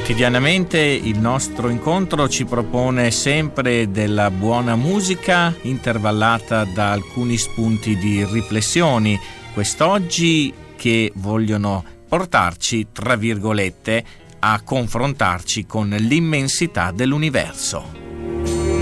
Quotidianamente il nostro incontro ci propone sempre della buona musica intervallata da alcuni spunti di riflessioni, quest'oggi che vogliono portarci, tra virgolette, a confrontarci con l'immensità dell'universo.